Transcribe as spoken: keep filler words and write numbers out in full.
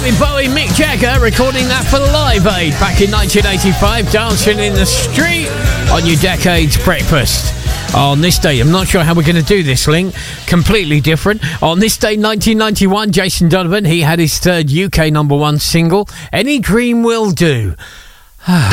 David Bowie, Mick Jagger recording that for Live Aid back in nineteen eighty-five, dancing in the street on your Decades Breakfast. On this day, I'm not sure how we're going to do this, Link. Completely different. On this day, nineteen ninety-one, Jason Donovan, he had his third U K number one single, Any Dream Will Do.